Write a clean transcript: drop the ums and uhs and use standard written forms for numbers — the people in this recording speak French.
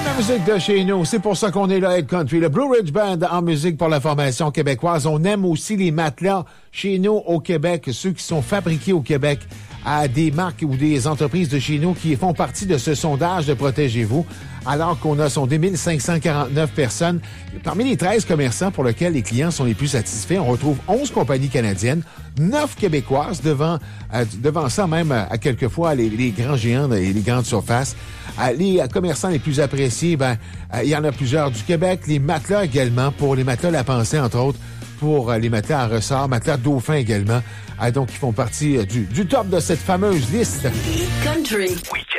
La musique de chez nous, c'est pour ça qu'on est là, Ed Country. Le Blue Ridge Band en musique pour la formation québécoise. On aime aussi les matelas chez nous au Québec, ceux qui sont fabriqués au Québec à des marques ou des entreprises de chez nous qui font partie de ce sondage de Protégez-vous, alors qu'on a sondé 1549 personnes. Parmi les 13 commerçants pour lesquels les clients sont les plus satisfaits, on retrouve 11 compagnies canadiennes, 9 québécoises, devant ça même à quelquefois les grands géants et les grandes surfaces. Les commerçants les plus appréciés, il y en a plusieurs du Québec. Les matelas également, pour les matelas La Pensée, entre autres, pour les matelas à ressort, matelas Dauphin également. Donc, ils font partie du top de cette fameuse liste. Country.